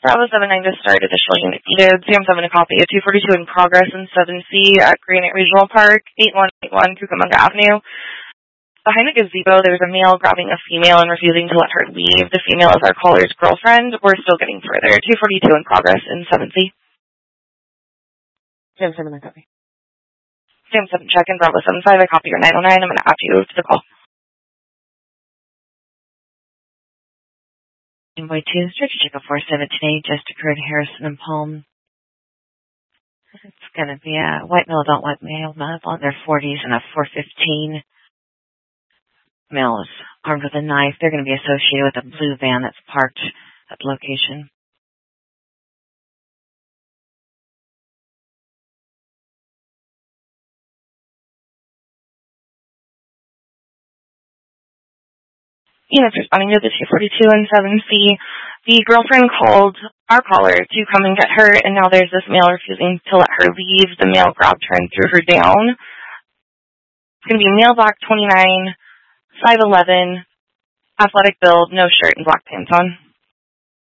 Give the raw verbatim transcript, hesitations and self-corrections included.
Bravo seven nine to start, additional unit needed. Sam seven to copy. A two forty-two in progress in seven C at Granite Regional Park, eight one eight one Cucamonga Avenue. Behind the gazebo, there was a male grabbing a female and refusing to let her leave. The female is our caller's girlfriend. We're still getting further. two forty-two in progress in seven C. Sam seven, I copy. Sam seven, check in. Bravo seven five, I copy your nine oh nine. I'm going to add you to the call. Envoy two, Strategic four seven today just occurred in Harrison and Palm. It's going to be a white male, adult white male, male in their forties, and a four fifteen male is armed with a knife. They're going to be associated with a blue van that's parked at the location. Units responding to the two forty-two and seven C. The girlfriend called our caller to come and get her, and now there's this male refusing to let her leave. The male grabbed her and threw her down. It's going to be male black twenty-nine, five eleven, athletic build, no shirt, and black pants on.